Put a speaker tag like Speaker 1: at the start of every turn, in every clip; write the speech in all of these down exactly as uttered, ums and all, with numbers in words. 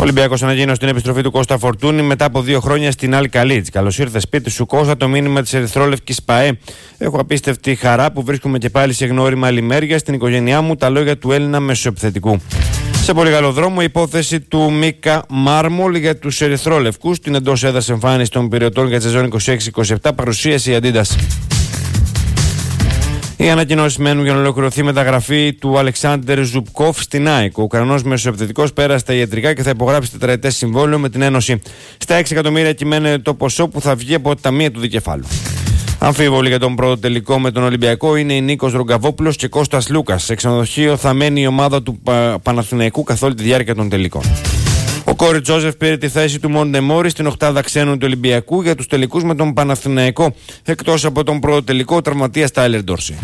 Speaker 1: Ο Ολυμπιακός ανακοίνωσε την επιστροφή του Κώστα Φορτούνη μετά από δύο χρόνια στην Αλ Καλίτς. Καλώς ήρθε σπίτι σου, Κώστα, το μήνυμα της ερυθρόλευκης ΠΑΕ. Έχω απίστευτη χαρά που βρίσκομαι και πάλι σε γνώριμη αλλημέρεια στην οικογένειά μου, τα λόγια του Έλληνα μεσοεπιθετικού. Σε πολύ καλό δρόμο, η υπόθεση του Μίκα Μάρμολ για τους ερυθρόλευκους. Την εντός έδρας εμφάνιση των πυρεωτών για τη σεζόν είκοσι έξι είκοσι επτά παρουσίασε η Αντίντας. Οι ανακοινώσεις μένουν για να ολοκληρωθεί η μεταγραφή του Αλεξάνδερ Ζουμπκόφ στην ΑΕΚ. Ο Ουκρανός μεσοεπιθετικός πέρασε στα ιατρικά και θα υπογράψει τετραετές συμβόλαιο με την Ένωση. Στα έξι εκατομμύρια κυμαίνεται το ποσό που θα βγει από τα ταμεία του δικεφάλου. Αμφίβολοι για τον πρώτο τελικό με τον Ολυμπιακό είναι οι Νίκος Ρογκαβόπουλος και Κώστας Λούκας. Σε ξενοδοχείο θα μένει η ομάδα του Πα... Παναθηναϊκού καθ' όλη τη διάρκεια των τελικών. Ο Κόρι Τζόζεφ πήρε τη θέση του Μοντε Μόρι στην οκτάδα ξένων του Ολυμπιακού για τους τελικούς με τον Παναθηναϊκό, εκτός από τον πρώτο τελικό τραυματία Τάιλερ Ντόρση.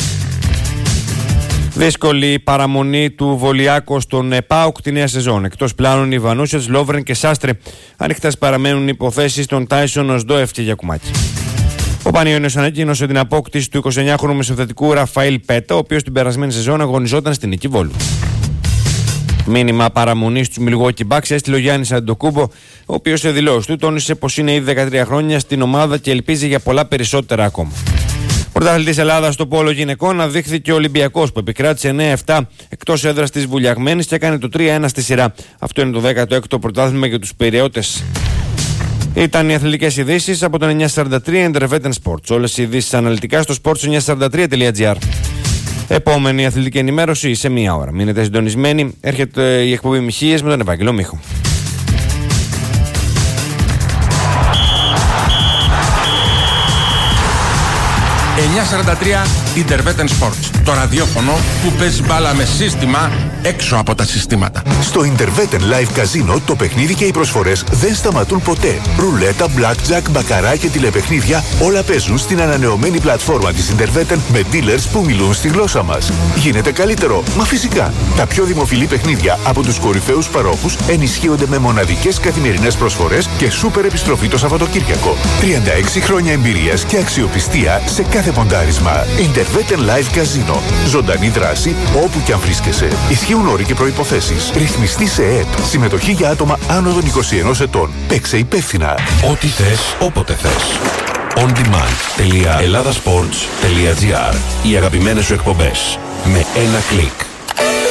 Speaker 1: Δύσκολη παραμονή του Βολιάκο στον ΠΑΟΚ τη νέα σεζόν. Εκτός πλάνων οι Βανούσετς, Λόβρεν και Σάστρε. Ανοιχτές παραμένουν υποθέσεις των Τάισον, Οσντόεφ και Γιακουμάκη. Ο Πανιώνιος ανακοίνωσε την απόκτηση του εικοσιεννιάχρονου μεσοθετικού Ραφαήλ Πέτα, ο οποίος την περασμένη σεζόν αγωνιζόταν στην Νίκη Βόλου. Μήνυμα παραμονή του Μιλγουόκι Μπαξ έστειλε ο Γιάννης Αντοκούμπο, ο οποίος σε δηλώσεις του τόνισε πως είναι ήδη δεκατρία χρόνια στην ομάδα και ελπίζει για πολλά περισσότερα ακόμα. Πρωταθλητής Ελλάδας στο πόλο γυναικών αδείχθηκε ο Ολυμπιακός που επικράτησε εννέα επτά εκτός έδρας της Βουλιαγμένης και έκανε το τρία ένα στη σειρά. Αυτό είναι το δέκατο έκτο πρωτάθλημα για τους Πειραιώτες. Ήταν οι αθλητικές ειδήσεις από το εννιακόσια σαράντα τρία Intervetten Sports. Όλες οι ειδήσεις αναλυτικά στο sports εννιακόσια σαράντα τρία τελεία τζι άρ. Επόμενη αθλητική ενημέρωση σε μία ώρα. Μείνετε συντονισμένοι. Έρχεται η εκπομπή Μιχίες με τον Ευάγγελο Μίχο.
Speaker 2: εννιακόσια σαράντα τρία Intervetten Sports. Το ραδιόφωνο που παίζει μπάλα με σύστημα έξω από τα συστήματα.
Speaker 3: Στο Intervetten Live Casino το παιχνίδι και οι προσφορές δεν σταματούν ποτέ. Ρουλέτα, blackjack, μπακαρά και τηλεπαιχνίδια όλα παίζουν στην ανανεωμένη πλατφόρμα της Intervetten με dealers που μιλούν στη γλώσσα μας. Γίνεται καλύτερο, μα φυσικά. Τα πιο δημοφιλή παιχνίδια από τους κορυφαίους παρόχους ενισχύονται με μοναδικές καθημερινές προσφορές και σούπερ επιστροφή το Σαββατοκύριακο. τριάντα έξι χρόνια εμπειρίας και αξιοπιστία σε κάθε ποντάρισμα. Intervetten Live Casino. Ζωντανή δράση όπου και αν βρίσκεσαι. Ισχύουν όροι και προϋποθέσεις. Ρυθμιστή σε ΕΕΠ. Συμμετοχή για άτομα άνω των είκοσι ενός ετών. Παίξε υπεύθυνα.
Speaker 4: Ό,τι θες, όποτε θες. on demand τελεία ελλάδας σπορτς τελεία τζι άρ. Οι αγαπημένες σου εκπομπές με ένα κλικ.